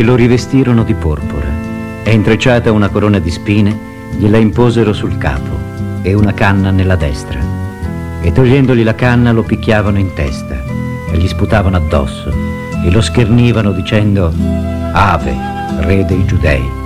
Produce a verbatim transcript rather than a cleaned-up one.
e lo rivestirono di porpora, e intrecciata una corona di spine gliela imposero sul capo e una canna nella destra, e togliendogli la canna lo picchiavano in testa e gli sputavano addosso e lo schernivano dicendo: Ave, re dei Giudei.